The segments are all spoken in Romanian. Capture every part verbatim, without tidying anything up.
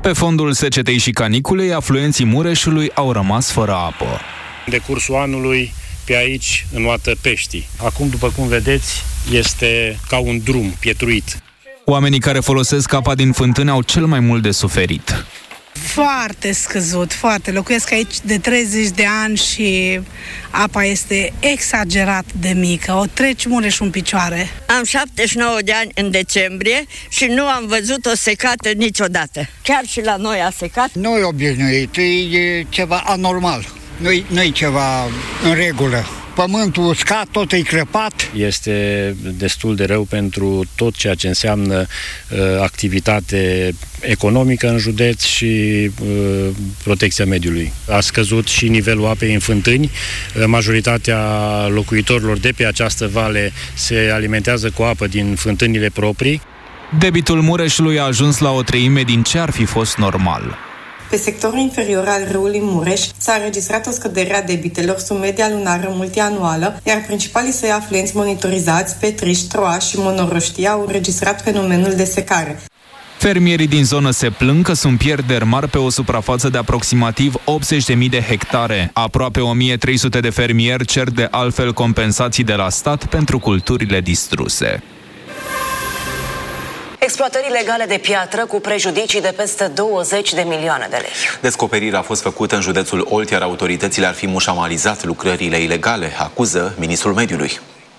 Pe fondul secetei și caniculei, afluenții Mureșului au rămas fără apă. În decursul anului, pe aici înnoată peștii. Acum, după cum vedeți, este ca un drum pietruit. Oamenii care folosesc apa din fântâni au cel mai mult de suferit. Foarte scăzut, foarte. Locuiesc aici de treizeci de ani și apa este exagerat de mică. O treci Mureș în picioare. Am șaptezeci și nouă de ani în decembrie și nu am văzut o secată niciodată. Chiar și la noi a secat. Nu e obișnuit, e ceva anormal. Nu-i, nu-i ceva în regulă. Pământul uscat, tot e crăpat. Este destul de rău pentru tot ceea ce înseamnă uh, activitate economică în județ și uh, protecția mediului. A scăzut și nivelul apei în fântâni. Majoritatea locuitorilor de pe această vale se alimentează cu apă din fântânile proprii. Debitul Mureșului a ajuns la o treime din ce ar fi fost normal. Pe sectorul inferior al râului Mureș s-a înregistrat o scădere a debitelor sub media lunară multianuală, iar principalii săi afluenți monitorizați, Petriș, Troa și Monoroștia, au înregistrat fenomenul de secare. Fermierii din zonă se plâng că sunt pierderi mari pe o suprafață de aproximativ optzeci de mii de hectare. Aproape o mie trei sute de fermieri cer de altfel compensații de la stat pentru culturile distruse. Exploatări ilegale de piatră cu prejudicii de peste douăzeci de milioane de lei. Descoperirea a fost făcută în județul Olt, iar autoritățile ar fi mușamalizat lucrările ilegale, acuză ministrul mediului.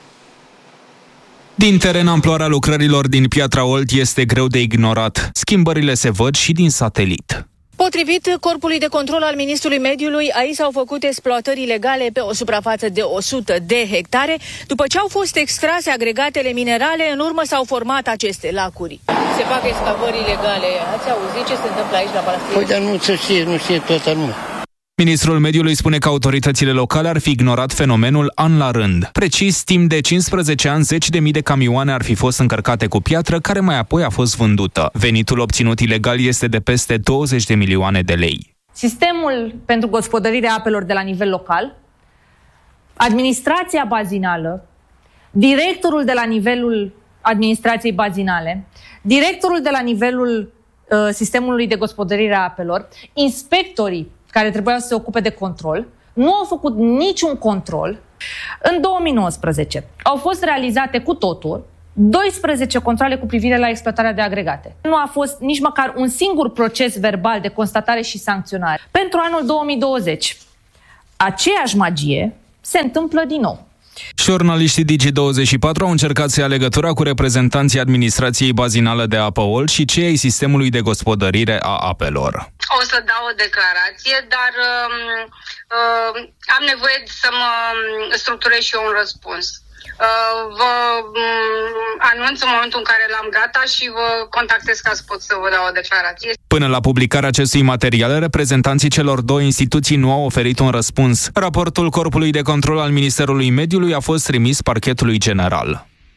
Din teren, amploarea lucrărilor din Piatra Olt este greu de ignorat. Schimbările se văd și din satelit. Potrivit Corpului de Control al Ministrului Mediului, aici s-au făcut exploatări ilegale pe o suprafață de o sută de hectare. După ce au fost extrase agregatele minerale, în urmă s-au format aceste lacuri. Se fac excavări ilegale. Ați auzit ce se întâmplă aici la Palestina? Păi, dar nu se știe, nu știe toată lumea. Ministrul Mediului spune că autoritățile locale ar fi ignorat fenomenul an la rând. Precis, timp de cincisprezece ani, zeci de mii de camioane ar fi fost încărcate cu piatră, care mai apoi a fost vândută. Venitul obținut ilegal este de peste douăzeci de milioane de lei. Sistemul pentru gospodărirea apelor de la nivel local, administrația bazinală, directorul de la nivelul administrației bazinale, directorul de la nivelul uh, sistemului de gospodărire a apelor, inspectorii care trebuiau să se ocupe de control, nu au făcut niciun control. În două mii nouăsprezece au fost realizate cu totul doisprezece controale cu privire la exploatarea de agregate. Nu a fost nici măcar un singur proces verbal de constatare și sancționare. Pentru anul două mii douăzeci, aceeași magie se întâmplă din nou. Jurnaliștii Digi douăzeci și patru au încercat să ia legătura cu reprezentanții administrației bazinală de apă Olt și cei ai sistemului de gospodărire a apelor. O să dau o declarație, dar uh, uh, am nevoie să mă structurez și eu un răspuns. Uh, vă um, anunț în momentul în care l-am gata și vă contactez ca să pot să vă dau o declarație. Până la publicarea acestui material, reprezentanții celor două instituții nu au oferit un răspuns. Raportul Corpului de Control al Ministerului Mediului a fost trimis Parchetului General.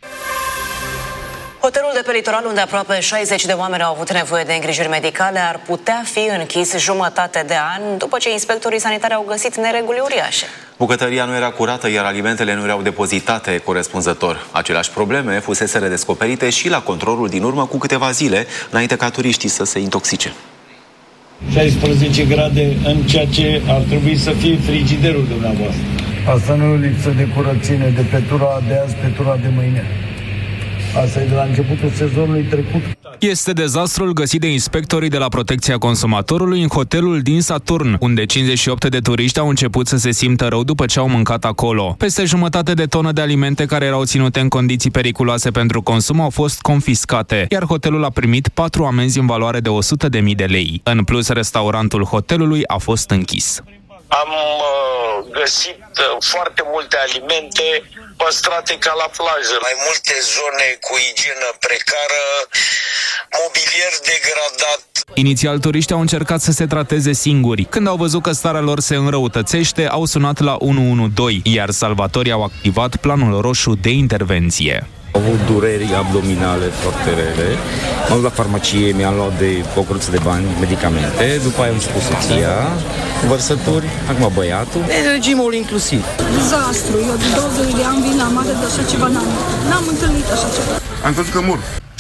Hotelul de pe litoral, unde aproape șaizeci de oameni au avut nevoie de îngrijiri medicale, ar putea fi închis jumătate de an după ce inspectorii sanitari au găsit nereguli uriașe. Bucătăria nu era curată, iar alimentele nu erau depozitate corespunzător. Aceleași probleme fuseseră descoperite și la controlul din urmă cu câteva zile, înainte ca turiștii să se intoxice. șaisprezece grade în ceea ce ar trebui să fie frigiderul dumneavoastră. Asta nu e o lipsă de curățenie de pe tura de azi, pe tura de mâine. Asta e de la începutul sezonului trecut. Este dezastrul găsit de inspectorii de la Protecția Consumatorului în hotelul din Saturn, unde cincizeci și opt de turiști au început să se simtă rău după ce au mâncat acolo. Peste jumătate de tonă de alimente care erau ținute în condiții periculoase pentru consum au fost confiscate, iar hotelul a primit patru amenzi în valoare de o sută de mii de lei. În plus, restaurantul hotelului a fost închis. Am uh, găsit uh, foarte multe alimente păstrate ca la plajă. Mai multe zone cu igienă precară, mobilier degradat. Inițial, turiștii au încercat să se trateze singuri. Când au văzut că starea lor se înrăutățește, au sunat la unu unu doi, iar salvatorii au activat planul roșu de intervenție. Au avut dureri abdominale foarte rele. M-am dus la farmacie, mi-am luat de o cruță de bani, medicamente, după aia am spus soția, vărsături, acum băiatul, e regimul inclusiv. Dezastru, eu de douăzeci de ani vin la mare de așa ceva, n-am, n-am întâlnit așa ceva. Am crezut că mor.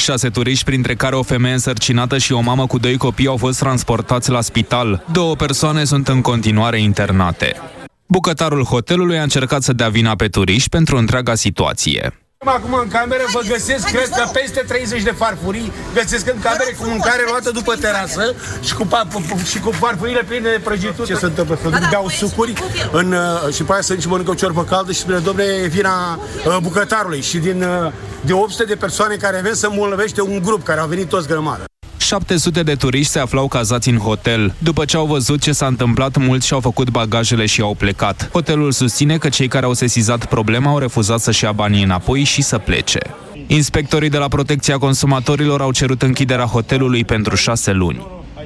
Șase turiști, printre care o femeie însărcinată și o mamă cu doi copii, au fost transportați la spital. Două persoane sunt în continuare internate. Bucătarul hotelului a încercat să dea vina pe turiști pentru întreaga situație. Acum în cameră vă găsesc, cred că peste treizeci de farfurii, găsesc în camere cu mâncare luată după terasă și cu, și cu farfurile pline de prăjituri. Ce se întâmplă? Să da, beau sucuri în, și pe aia să nici mănâncă o ciorbă caldă și spune, dom'le, e vina uh, bucătarului. Și din uh, de opt sute de persoane care ven să îmbolnăvește un grup care au venit toți grămadă. șapte sute de turiști se aflau cazați în hotel. După ce au văzut ce s-a întâmplat, mulți și-au făcut bagajele și au plecat. Hotelul susține că cei care au sesizat problema au refuzat să-și ia banii înapoi și să plece. Inspectorii de la Protecția Consumatorilor au cerut închiderea hotelului pentru șase luni.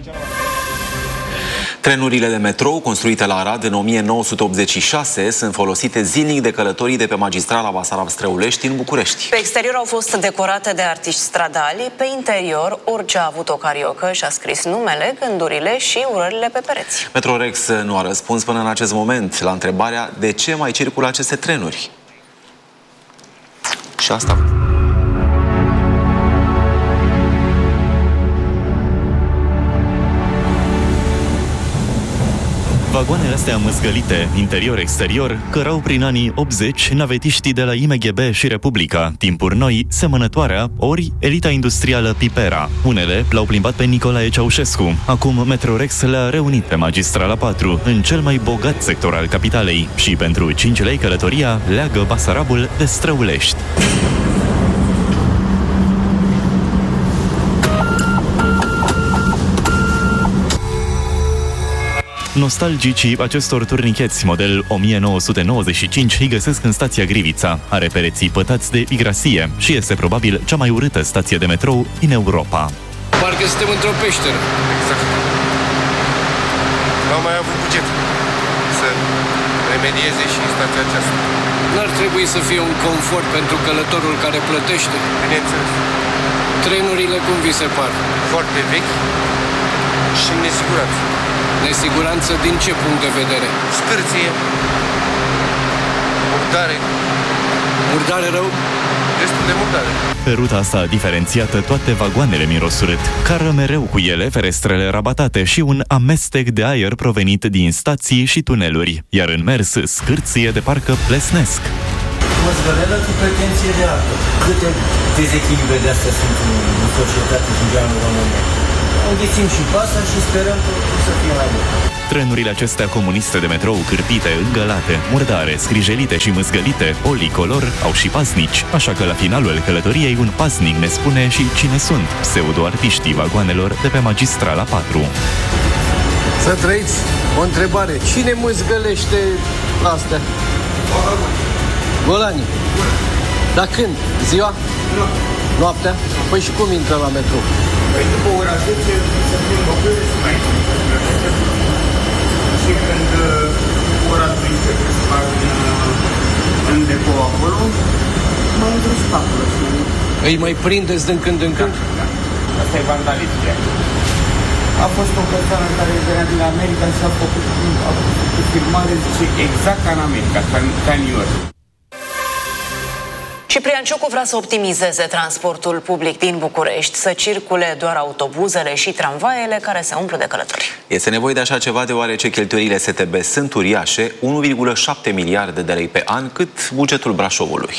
Trenurile de metrou construite la Arad în o mie nouă sute optzeci și șase sunt folosite zilnic de călătorii de pe magistrala Basarab-Străulești în București. Pe exterior au fost decorate de artiști stradali, pe interior orice a avut o cariocă și-a scris numele, gândurile și urările pe pereți. Metrorex nu a răspuns până în acest moment la întrebarea de ce mai circulă aceste trenuri. Și asta... Vagoanele astea măzgălite, interior-exterior, cărau prin anii optzeci navetiștii de la I M G B și Republica, timpuri noi, Semănătoarea, ori elita industrială Pipera. Unele l-au plimbat pe Nicolae Ceaușescu. Acum Metrorex le-a reunit pe Magistrala patru, în cel mai bogat sector al capitalei. Și pentru cinci lei călătoria leagă Basarabul de Străulești. Nostalgicii acestor turnicheți model o mie nouă sute nouăzeci și cinci îi găsesc în stația Grivița. Are pereții pătați de Igrasie și este probabil cea mai urâtă stație de metrou din Europa. Parcă suntem într-o peșteră. Exact. Nu am mai avut buget să remedieze și stația aceasta. N-ar trebui să fie un confort pentru călătorul care plătește? Bineînțeles. Trenurile cum vi se par? Foarte vechi și nesiguranță. Nesiguranță din ce punct de vedere? Scârție, murdare. Murdare rău? Destul de murdare. Pe ruta asta diferențiată, toate vagoanele miros urât. Cară mereu cu ele ferestrele rabatate și un amestec de aer provenit din stații și tuneluri. Iar în mers scârție de parcă plesnesc. Măzgălelă cu pretenție de artă. Câte dezechilibre de astea sunt în societate și în general România? Înghițim și pasa și sperăm că să fie mai bun. Trenurile acestea comuniste de metrou cârpite, îngălate, murdare, scrijelite și mâzgălite, policolor, au și pasnici, așa că la finalul călătoriei un pasnic ne spune și cine sunt pseudo-artiștii vagoanelor de pe Magistrala patru. Să trăiți! O întrebare. Cine mâzgălește astea? Golanii. Dar când? Ziua? Noaptea? Păi și cum intră la metrou? Păi după ora zece să fim locuri să mai și când ora treisprezece să fac în depou acolo, mă îndrăsc acolo. Îi mai prindeți din când în când? Da, da. Asta e vandalism. A fost o persoană care venea din America și a făcut, a făcut filmare, zice, exact ca în America, ca în, ca în New York. Ciprian Ciucu vrea să optimizeze transportul public din București, să circule doar autobuzele și tramvaiele care se umplu de călători. Este nevoie de așa ceva deoarece cheltuielile S T B sunt uriașe, unu virgulă șapte miliarde de lei pe an, cât bugetul Brașovului.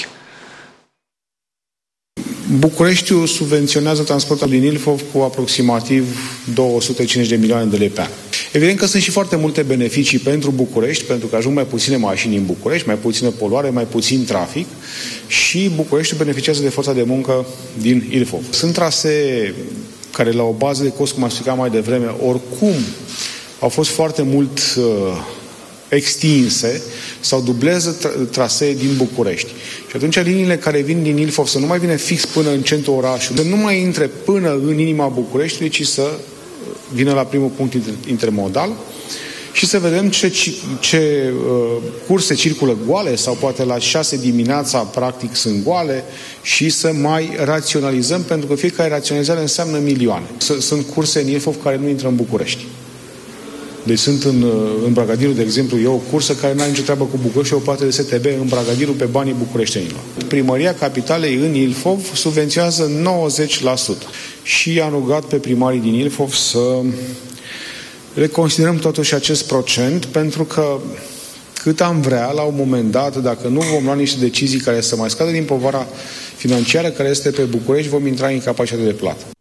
Bucureștiul subvenționează transportul din Ilfov cu aproximativ două sute cincizeci de milioane de lei pe an. Evident că sunt și foarte multe beneficii pentru București, pentru că ajung mai puține mașini în București, mai puțină poluare, mai puțin trafic și Bucureștiul beneficiază de forța de muncă din Ilfov. Sunt trasee care la o bază de cost, cum am explicat mai devreme, oricum au fost foarte mult uh, extinse sau dublează tra- trasee din București. Și atunci liniile care vin din Ilfov să nu mai vină fix până în centrul orașului, să nu mai intre până în inima Bucureștiului, ci să vină la primul punct intermodal și să vedem ce, ce uh, curse circulă goale sau poate la șase dimineața practic sunt goale și să mai raționalizăm, pentru că fiecare raționalizare înseamnă milioane. S- sunt curse în Ilfov care nu intră în București. Deci sunt în, în Bragadiru, de exemplu, e o cursă care nu are nicio treabă cu București, o plată de S T B în Bragadiru pe banii bucureștenilor. Primăria Capitalei în Ilfov subvenționează nouăzeci la sută și am rugat pe primarii din Ilfov să reconsiderăm totuși acest procent, pentru că cât am vrea, la un moment dat, dacă nu vom lua niște decizii care să mai scadă din povara financiară care este pe București, vom intra în incapacitate de plată.